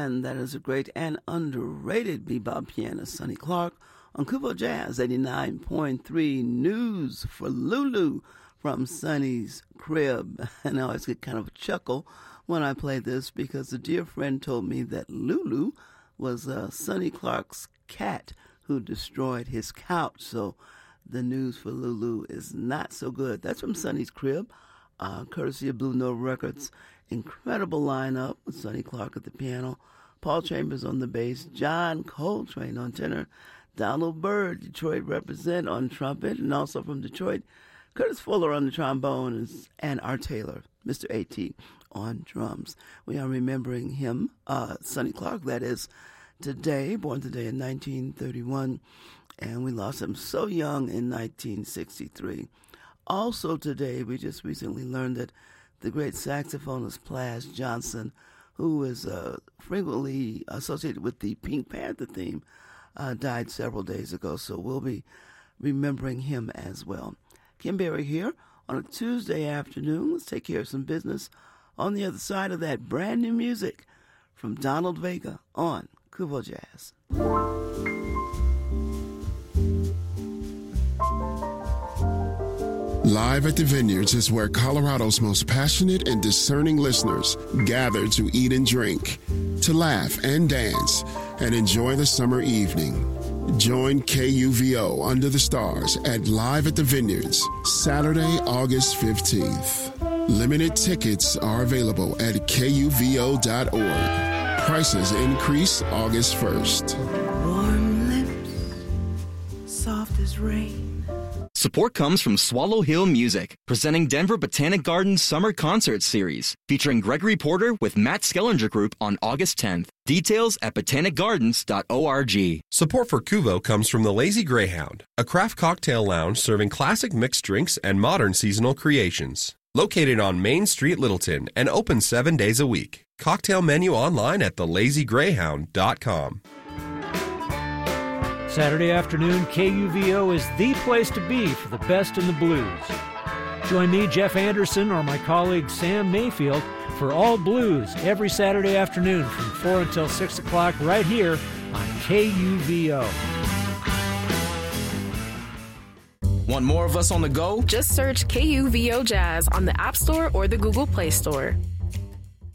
And that is a great and underrated bebop pianist, Sonny Clark, on Kubo Jazz 89.3 News for Lulu from Sonny's crib. And I always get kind of a chuckle when I play this because a dear friend told me that Lulu was Sonny Clark's cat who destroyed his couch. So the news for Lulu is not so good. That's from Sonny's crib, courtesy of Blue Note Records. Incredible lineup with Sonny Clark at the piano, Paul Chambers on the bass, John Coltrane on tenor, Donald Byrd, Detroit represent, on trumpet, and also from Detroit, Curtis Fuller on the trombone, and Art Taylor, Mr. A.T., on drums. We are remembering him, Sonny Clark, that is, today, born today in 1931, and we lost him so young in 1963. Also today, we just recently learned that the great saxophonist Plas Johnson, who is frequently associated with the Pink Panther theme, died several days ago, so we'll be remembering him as well. Kim Berry here on a Tuesday afternoon. Let's take care of some business on the other side of that brand new music from Donald Vega on Kubo Jazz. Live at the Vineyards is where Colorado's most passionate and discerning listeners gather to eat and drink, to laugh and dance, and enjoy the summer evening. Join KUVO Under the Stars at Live at the Vineyards, Saturday, August 15th. Limited tickets are available at KUVO.org. Prices increase August 1st. Warm lips, soft as rain. Support comes from Swallow Hill Music, presenting Denver Botanic Gardens Summer Concert Series, featuring Gregory Porter with Matt Skellinger Group on August 10th. Details at botanicgardens.org. Support for Kuvo comes from the Lazy Greyhound, a craft cocktail lounge serving classic mixed drinks and modern seasonal creations. Located on Main Street, Littleton, and open 7 days a week. Cocktail menu online at thelazygreyhound.com. Saturday afternoon, KUVO is the place to be for the best in the blues. Join me, Jeff Anderson, or my colleague Sam Mayfield for All Blues every Saturday afternoon from 4 until 6 o'clock right here on KUVO. Want more of us on the go? Just search KUVO Jazz on the App Store or the Google Play Store.